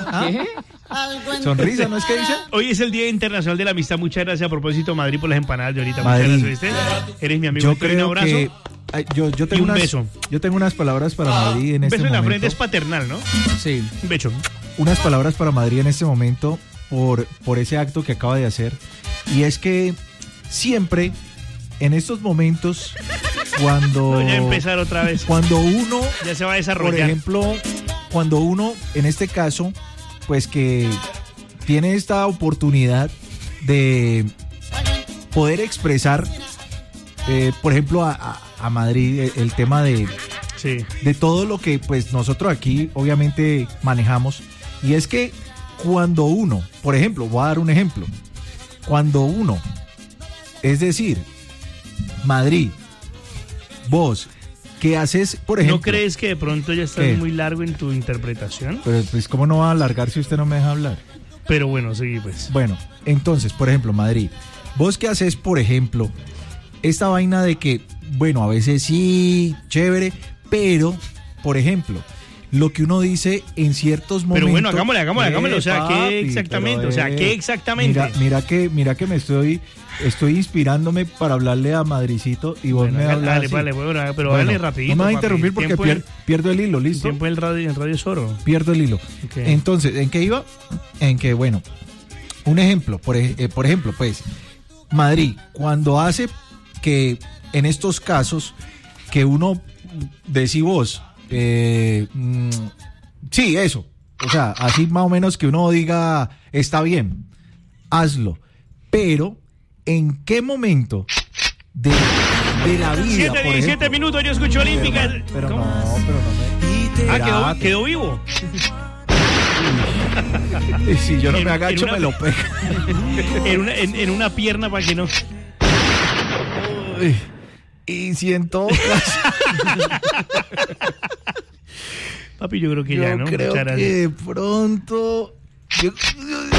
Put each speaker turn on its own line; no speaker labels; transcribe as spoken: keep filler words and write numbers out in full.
¿Qué?
Sonrisa, ¿no es que dice?
Hoy es el Día Internacional de la Amistad. Muchas gracias a propósito, Madrid, por las empanadas de ahorita.
Madrid.
Muchas gracias, ¿viste? Eres mi amigo.
Yo
Te doy un
creo
abrazo.
que ay, yo, yo tengo
y un
unas,
beso.
Yo tengo unas palabras para Madrid en
Un
este
beso en
momento.
la frente es paternal, ¿no?
Sí.
Un beso.
Unas palabras para Madrid en este momento por, por ese acto que acaba de hacer. Y es que siempre en estos momentos cuando
Voy a empezar otra vez.
Cuando uno
ya se va a desarrollar.
Por ejemplo, cuando uno en este caso pues que tiene esta oportunidad de poder expresar eh, por ejemplo a, a, a Madrid el, el tema de
sí.
de todo lo que pues nosotros aquí obviamente manejamos, y es que cuando uno, por ejemplo, voy a dar un ejemplo, cuando uno, es decir, Madrid, vos, ¿qué haces, por ejemplo?
¿No crees que de pronto ya estás
¿Qué?
muy largo en tu interpretación?
Pero pues, ¿cómo no va a alargar si usted no me deja hablar?
Pero bueno, sí, pues.
Bueno, entonces, por ejemplo, Madrid, ¿vos qué haces, por ejemplo, esta vaina de que, bueno, a veces sí, chévere, pero, por ejemplo, lo que uno dice en ciertos momentos...
Pero bueno, hagámosle, hagámosle,
Eh,
hagámosle, o sea,
papi,
¿qué exactamente?
pero,
O sea,
eh,
¿qué exactamente?
Mira, mira que, mira que me estoy, estoy inspirándome para hablarle a Madricito y vos
Bueno,
me
dale,
hablas
dale,
así.
vale, bueno, pero
Bueno,
dale rapidito.
no me va a
papi.
interrumpir porque
Tiempo
pier-
en-
pierdo el hilo, ¿listo?
Tiempo en radio, en radio es oro.
Pierdo el hilo.
Ok.
Entonces, ¿en qué iba? En que, bueno, un ejemplo, por, ej- eh, por ejemplo, pues, Madrid, cuando hace que en estos casos que uno decís vos, eh, mm, sí, eso, o sea, así más o menos que uno diga, está bien, hazlo, pero ¿en qué momento de, de la vida,
siete,
por
diecisiete
ejemplo?
minutos, yo escucho Olímpica.
Pero, pero
¿Cómo?
no, pero no me...
Ah, quedó,
Espérate.
quedó vivo.
Y si yo no
En-
me agacho,
en una-
me lo pega.
En una, en, en una pierna para que no.
Uy, y si en todo caso,
Papi, yo creo que
yo
ya, ¿no?
creo
Muchas
que
gracias.
de pronto, yo,